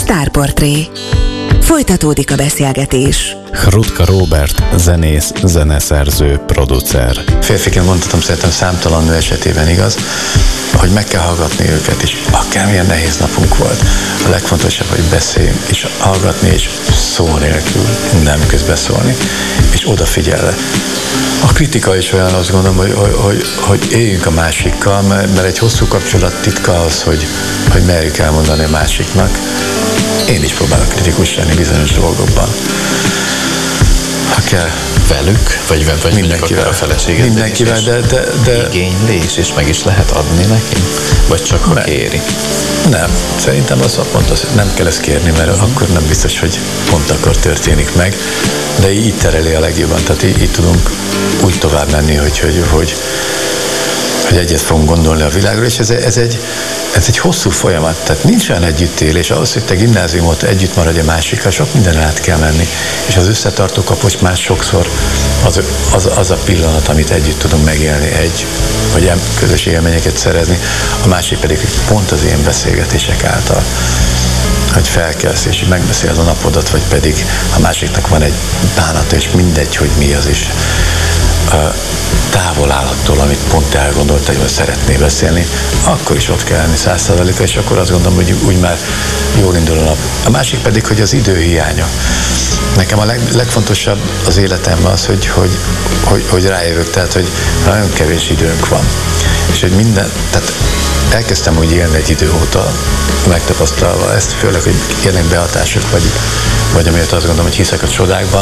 Sztárportré. Folytatódik a beszélgetés. Hrutka Róbert, zenész, zeneszerző, producer. Férfiként mondhatom, szerintem számtalan nő esetében igaz, hogy meg kell hallgatni őket, és akármilyen nehéz napunk volt. A legfontosabb, hogy beszéljünk, és hallgatni, és szó nélkül nem közbeszólni, és odafigyelve. A kritika is olyan, azt gondolom, hogy éljünk a másikkal, mert egy hosszú kapcsolat titka az, hogy merjük elmondani a másiknak. Én is próbálok kritikus lenni bizonyos dolgokban. Ha kell. Velük? Vagy mindenkivel a feleséget? Mindenkivel, de igénylés, és meg is lehet adni neki? Vagy csak ha kéri? Nem. Szerintem pont az, nem kell ezt kérni, mert akkor nem biztos, hogy pont akkor történik meg. De így tereli a legjobban. Tehát így tudunk úgy tovább menni, hogy egyet fogunk gondolni a világról, és ez egy hosszú folyamat, tehát nincs olyan együttélés, ahhoz, hogy te gimnáziumot együtt maradj a másikkal, sok mindenre át kell menni, és az összetartó kapocs már sokszor az a pillanat, amit együtt tudunk megélni, vagy közös élményeket szerezni, a másik pedig pont az ilyen beszélgetések által, hogy felkelsz és megbeszéled a napodat, vagy pedig a másiknak van egy bánata, és mindegy, hogy mi az is. Távol áll attól, amit pont elgondoltál, hogy szeretnél beszélni, akkor is ott kell lenni 100%-a, és akkor azt gondolom, hogy úgy már jól indul a nap. A másik pedig, hogy az idő hiánya. Nekem a legfontosabb az életemben az, hogy rájövök, tehát, hogy nagyon kevés időnk van. És hogy tehát elkezdtem úgy élni egy idő óta, megtapasztalva ezt, főleg, hogy jönnek behatások, vagy amiatt azt gondolom, hogy hiszek a csodákban,